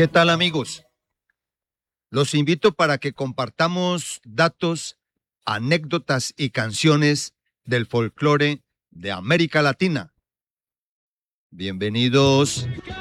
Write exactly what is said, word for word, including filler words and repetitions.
¿Qué tal, amigos? Los invito para que compartamos datos, anécdotas y canciones del folclore de América Latina. Bienvenidos.